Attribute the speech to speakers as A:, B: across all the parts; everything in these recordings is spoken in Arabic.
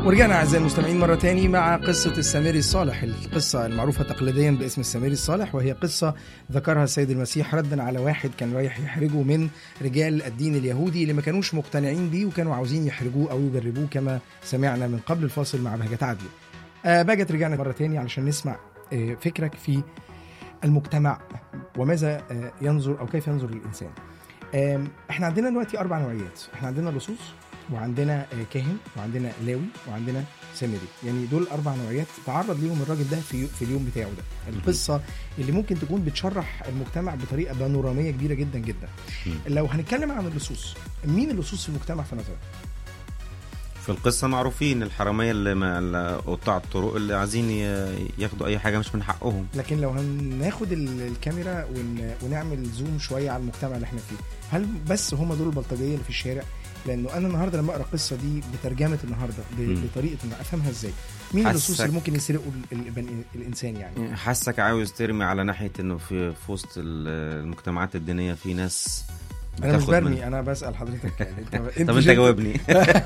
A: ورجعنا أعزائي المستمعين مرة تاني مع قصة السامري الصالح، القصة المعروفة تقليديا باسم السامري الصالح، وهي قصة ذكرها السيد المسيح ردا على واحد كان رايح يحرجه من رجال الدين اليهودي اللي ما كانوش مقتنعين بيه وكانوا عاوزين يحرجوه أو يجربوه، كما سمعنا من قبل الفاصل مع بهجة عدلي. بهجة رجعنا مرة تاني علشان نسمع فكرك في المجتمع وماذا ينظر أو كيف ينظر للإنسان. احنا عندنا دلوقتي 4 نوعيات، احنا عندنا لصوص وعندنا كاهن وعندنا لاوي وعندنا سامري، يعني دول 4 نوعيات تعرض ليهم الراجل ده في اليوم بتاعه ده. القصة اللي ممكن تكون بتشرح المجتمع بطريقة بانورامية كبيرة جدا جدا. لو هنتكلم عن اللصوص، مين اللصوص في المجتمع في نظرك؟
B: في القصة معروفين الحرامية اللي قطاع الطرق اللي عايزين ياخدوا أي حاجة مش من حقهم.
A: لكن لو هناخد الكاميرا ونعمل زوم شوية على المجتمع اللي احنا فيه، هل بس هم دول البلطجية اللي في الشارع؟ لأنه أنا النهاردة لما أقرأ القصة دي بترجمة النهاردة بطريقة أفهمها إزاي؟ مين اللصوص اللي ممكن يسرقوا الإنسان يعني؟
B: حاسك عاوز ترمي على ناحية إنه في وسط المجتمعات الدينية في ناس.
A: أنا مش برمي، أنا بسأل حضرتك يعني
B: طب أنت جاوبني.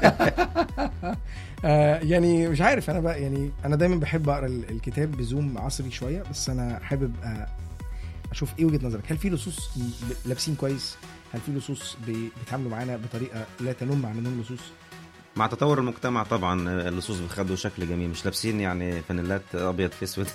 A: يعني مش عارف، أنا بقى يعني أنا دايما بحب أقرأ الكتاب بزوم عصري شوية، بس أنا حابب أشوف إيه وجهة نظرك. هل في لصوص لابسين كويس؟ هل في لصوص بيتعاملوا معانا بطريقة لا تنم عن انهم لصوص؟
B: مع تطور المجتمع طبعا اللصوص بيخدوا شكل جميل، مش لابسين يعني فانيلات ابيض في اسود.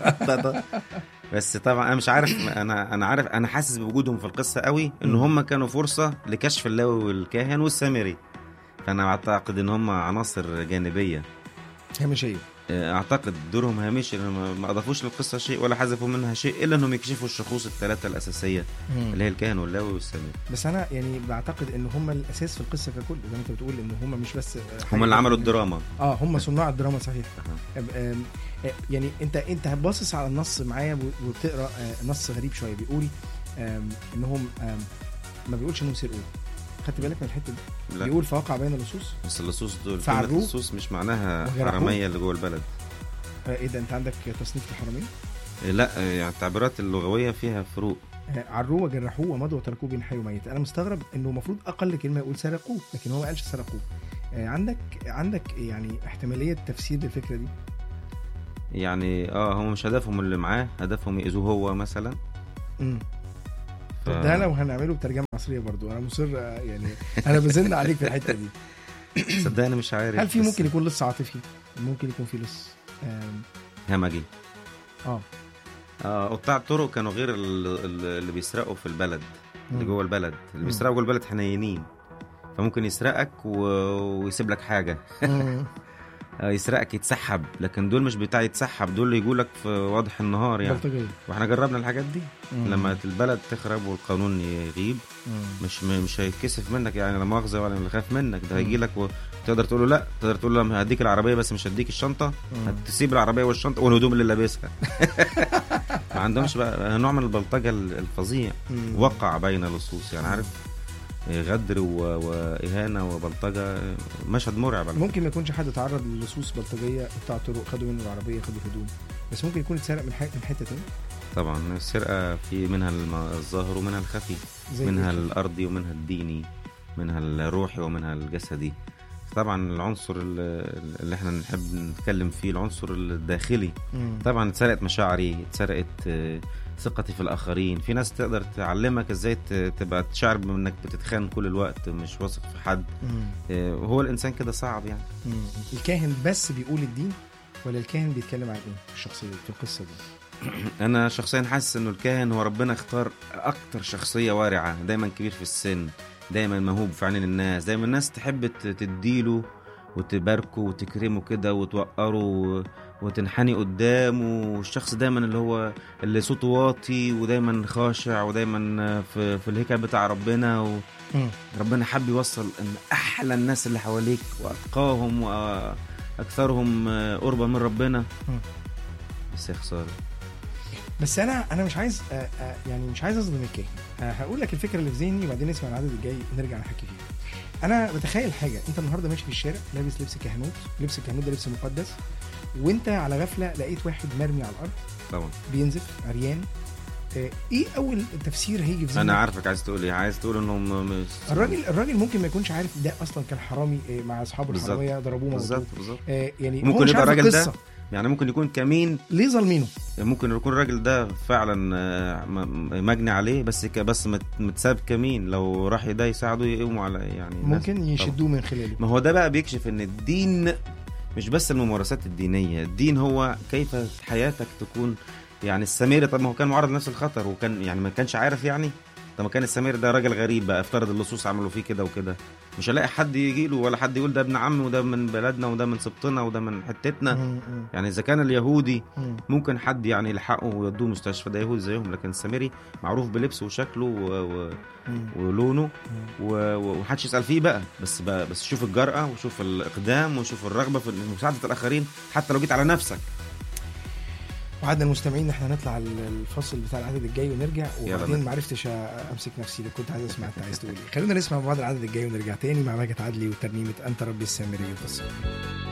B: بس طبعا انا مش عارف، انا عارف، انا حاسس بوجودهم في القصة قوي ان هم كانوا فرصة لكشف اللاوي والكاهن والسامري، فانا اعتقد ان هم عناصر جانبية
A: هامشية.
B: اعتقد دورهم هامشي، ما اضافوش للقصه شيء ولا حذفوا منها شيء الا انهم يكشفوا الشخوص الثلاثه الاساسيه اللي هي الكاهن واللاوي والسامري.
A: بس انا يعني بعتقد ان هم الاساس في القصه ككل، زي ما انت بتقول ان هم مش بس
B: هم اللي عملوا الدراما.
A: هم صناع الدراما صحيح. يعني انت باصص على النص معايا وبتقرا نص غريب شويه، بيقول انهم ما بيقولش انهم سرقوا. خدت بالك من الحته دي؟ لا. بيقول فوقع بين اللصوص،
B: بس اللصوص دول كلمه اللصوص مش معناها حراميه اللي جوه البلد.
A: ايه ده، انت عندك تصنيف الحراميه؟
B: لا يعني التعبيرات اللغويه فيها فروق.
A: عروه وجرحوه ومضوا وتركوه بين حي وميت. انا مستغرب انه المفروض اقل كلمه يقول سرقوه، لكن هو ما قالش سرقوه. عندك يعني احتماليه تفسير للفكره دي؟
B: يعني هم مش هدفهم اللي معاه، هدفهم يأذوه هو مثلا.
A: ده لو هنعمله بترجمه مصريه برضو انا مصر، يعني انا بزن عليك في الحته دي.
B: صدقني مش عارف.
A: هل في ممكن يكون لص عاطفي؟ ممكن يكون في لص
B: همجي. قطاع الطرق كانوا غير اللي بيسرقوا في البلد، اللي جوه البلد. اللي بيسرقوا جوه البلد حنينين، فممكن يسرقك ويسيب لك حاجه. يسرقك يتسحب، لكن دول مش بتاع يتسحب، دول يقولك في واضح النهار يعني بلطجية. واحنا جربنا الحاجات دي. لما البلد تخرب والقانون يغيب مش هيتكسف منك يعني، لا مؤاخذه ولا يخاف منك، ده هيجي لك وتقدر تقول له لا، تقدر تقول له هديك العربيه بس مش هديك الشنطه، هتسيب العربيه والشنطه والهدوم اللي لابسها. ما عندهمش بقى نوع من البلطجه الفظيع. وقع بين اللصوص يعني، عارف، غدر وإهانة وبلطجة، مشهد مرعب.
A: ممكن ما يكونش حد تعرض للصوص بلطجية بتاع طرق خدوا منه العربية خدوا هدوم، بس ممكن يكون اتسرق من حتة تانية.
B: طبعا السرقة في منها الظاهر ومنها الخفي، منها الأرضي ومنها الديني، منها الروحي ومنها الجسدي. طبعا العنصر اللي احنا نحب نتكلم فيه العنصر الداخلي. طبعا اتسرقت مشاعري، اتسرقت ثقتي في الآخرين. في ناس تقدر تعلمك ازاي تبقى تشعر بانك بتتخان كل الوقت، مش واثق في حد. وهو الإنسان كده صعب يعني.
A: الكاهن بس بيقول الدين ولا الكاهن بيتكلم عن ايه الشخصية في القصة دي؟
B: أنا شخصيا حاسس إنه الكاهن هو ربنا اختار أكتر شخصية وارعة، دايما كبير في السن، دايما موهوب في عين الناس، دايما الناس تحب تديله وتباركه وتكرمه كده وتوقره وتنحني قدامه. والشخص دايما اللي هو اللي صوته واطي ودايما خاشع ودايما في الهيكل بتاع ربنا. ربنا حب يوصل ان احلى الناس اللي حواليك واتقاهم واكثرهم قربا من ربنا. بس يا خساره.
A: بس انا مش عايز يعني مش عايز اظلم الكاهن. هقول لك الفكره اللي في ذهني وبعدين نسمع العدد الجاي نرجع نحكي فيه. انا بتخيل حاجه، انت النهارده ماشي في الشارع لابس لبس كهنوت، لبس الكهنوت ده لبس مقدس، وانت على غفله لقيت واحد مرمي على الارض
B: طبعا
A: بينزف عريان ايه اول تفسير هيجي في ذهنك؟
B: انا عارفك عايز تقول ايه، عايز تقول انه
A: الراجل ممكن ما يكونش عارف ده اصلا كان حرامي مع اصحابه الحراميه ضربوه
B: بالظبط.
A: يعني
B: ممكن يبقى الراجل ده يعني ممكن يكون كمين
A: ليه ظالمينه،
B: ممكن يكون الراجل ده فعلا مجني عليه بس متساب كمين، لو راح ده يساعده يقوموا على يعني
A: ممكن يشدوه من خلاله.
B: ما هو ده بقى بيكشف ان الدين مش بس الممارسات الدينية، الدين هو كيف حياتك تكون. يعني السامري طب ما هو كان معرض لنفس الخطر وكان يعني ما كانش عارف يعني. طب ما كان السامري ده راجل غريب بقى، افترض اللصوص عملوا فيه كده وكده، مش هلاقي حد يجي له ولا حد يقول ده ابن عمي وده من بلدنا وده من سبطنا وده من حتتنا. يعني اذا كان اليهودي ممكن حد يعني يلحقه ويودوه مستشفى، ده يهودي زيهم، لكن السامري معروف بلبسه وشكله ولونه ومحدش يسأل فيه بقى. بس شوف الجرأة وشوف الإقدام وشوف الرغبة في مساعدة الآخرين حتى لو جيت على نفسك.
A: وعدنا المستمعين احنا نطلع الفصل بتاع العدد الجاي ونرجع، وبعدين معرفتش امسك نفسي، كنت عايز اسمع انت عايز تقول ايه. خلونا نسمع بعض العدد الجاي ونرجع تاني مع ماجد عدلي وترنيمة انت ربي السامري البصير.